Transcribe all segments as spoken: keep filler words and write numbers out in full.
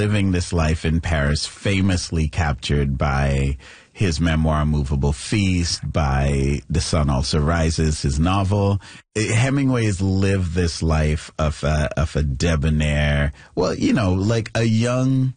living this life in Paris, famously captured by his memoir, Movable Feast, by The Sun Also Rises, his novel. Hemingway has lived this life of a, of a debonair, well, you know, like a young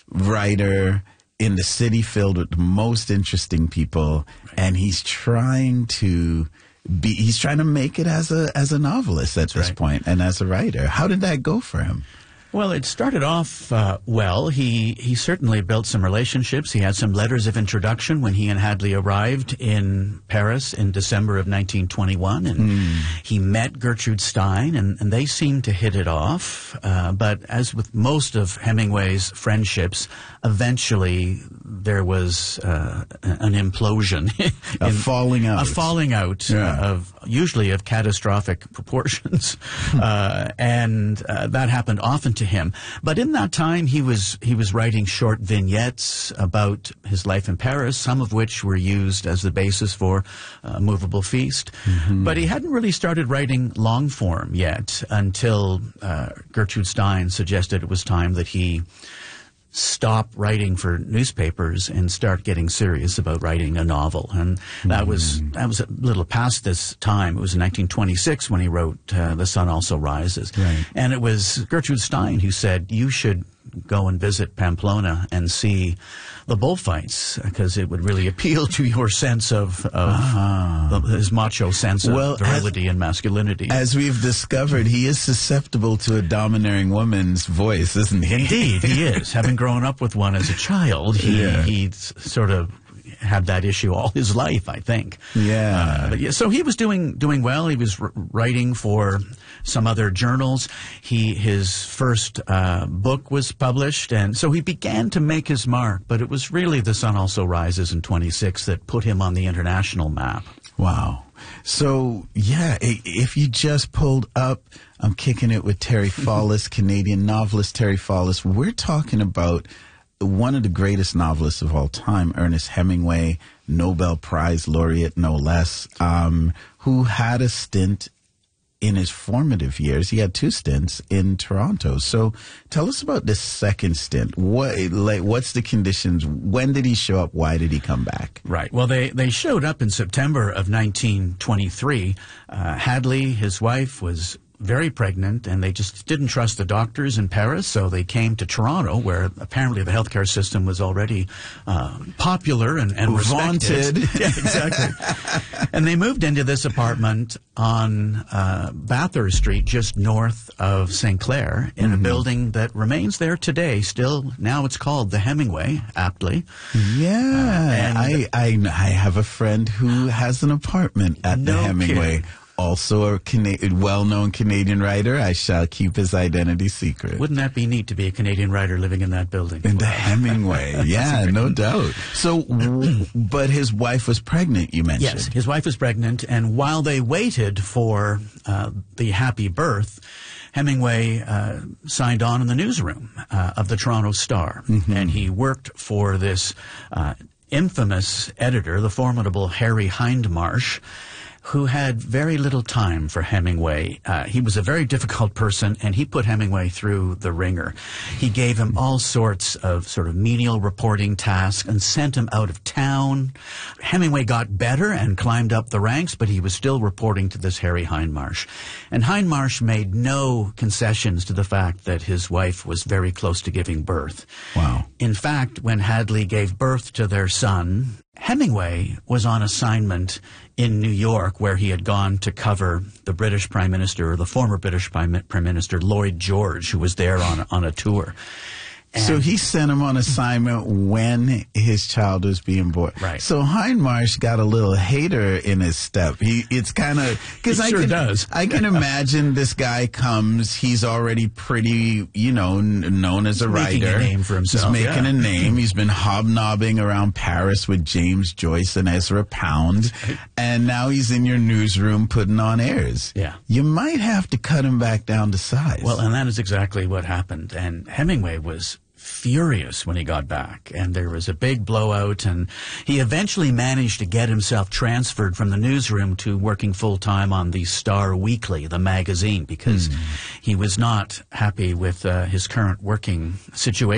writer in the city filled with the most interesting people, and he's trying to be, he's trying to make it as a, as a novelist at That's this right. point, and as a writer. How did that go for him? Well, it started off uh, well. He he certainly built some relationships. He had some letters of introduction when he and Hadley arrived in Paris in December of nineteen twenty-one, and mm. he met Gertrude Stein, and, and they seemed to hit it off. Uh, but as with most of Hemingway's friendships, eventually there was uh, an implosion. a in, falling out. A falling out yeah. uh, of usually of catastrophic proportions. uh, and uh, that happened often to him. But in that time, he was he was writing short vignettes about his life in Paris, some of which were used as the basis for uh, Movable Feast. Mm-hmm. But he hadn't really started writing long form yet until uh, Gertrude Stein suggested it was time that he stop writing for newspapers and start getting serious about writing a novel. And that was that was a little past this time. It was in nineteen twenty-six when he wrote uh, The Sun Also Rises. Right. And it was Gertrude Stein who said, you should go and visit Pamplona and see the bullfights, because it would really appeal to your sense of, of uh-huh. the, his macho sense of well, virility as, and masculinity. As we've discovered, he is susceptible to a domineering woman's voice, isn't he? Indeed, he is. Having grown up with one as a child, he, yeah. he sort of had that issue all his life, I think. Yeah. Uh, but yeah. So he was doing doing well. He was r- writing for some other journals. He his first uh, book was published, and so he began to make his mark. But it was really The Sun Also Rises in twenty-six that put him on the international map. Wow. So, yeah, if you just pulled up, I'm Kicking It with Terry Fallis, Canadian novelist Terry Fallis. We're talking about one of the greatest novelists of all time, Ernest Hemingway, Nobel Prize laureate, no less, um, who had a stint in his formative years. He had two stints in Toronto. So tell us about this second stint. What, like, what's the conditions? When did he show up? Why did he come back? Right. Well, they, they showed up in September of nineteen twenty-three. Uh, Hadley, his wife, was very pregnant, and they just didn't trust the doctors in Paris, so they came to Toronto, where apparently the healthcare system was already uh, popular and, and respected. Vaunted. Yeah, exactly. And they moved into this apartment on uh, Bathurst Street, just north of Saint Clair, in mm-hmm. a building that remains there today. Still, now it's called the Hemingway, aptly. Yeah, uh, and I, I I have a friend who has an apartment at no the Hemingway. Kidding. Also a Cana- well-known Canadian writer. I shall keep his identity secret. Wouldn't that be neat to be a Canadian writer living in that building? In the Hemingway, yeah, no doubt. So, but his wife was pregnant, you mentioned. Yes, his wife was pregnant, and while they waited for uh, the happy birth, Hemingway uh, signed on in the newsroom uh, of the Toronto Star, mm-hmm. and he worked for this uh, infamous editor, the formidable Harry Hindmarsh, who had very little time for Hemingway. Uh, he was a very difficult person, and he put Hemingway through the ringer. He gave him all sorts of sort of menial reporting tasks and sent him out of town. Hemingway got better and climbed up the ranks, but he was still reporting to this Harry Hindmarsh. And Hindmarsh made no concessions to the fact that his wife was very close to giving birth. Wow. In fact, when Hadley gave birth to their son, Hemingway was on assignment in New York, where he had gone to cover the British Prime Minister, or the former British Prime, Prime Minister, Lloyd George, who was there on, on a tour. And so he sent him on assignment when his child was being born. Right. So Hindmarsh got a little hater in his step. He, it's kind of because I sure can, does. I can imagine this guy comes. He's already pretty, you know, n- known as a making writer. Making a name for himself. He's making yeah. a name. He's been hobnobbing around Paris with James Joyce and Ezra Pound, Right. and now he's in your newsroom putting on airs. Yeah. You might have to cut him back down to size. Well, and that is exactly what happened. And Hemingway was furious when he got back, and there was a big blowout, and he eventually managed to get himself transferred from the newsroom to working full-time on the Star Weekly, the magazine, because mm. he was not happy with uh, his current working situation.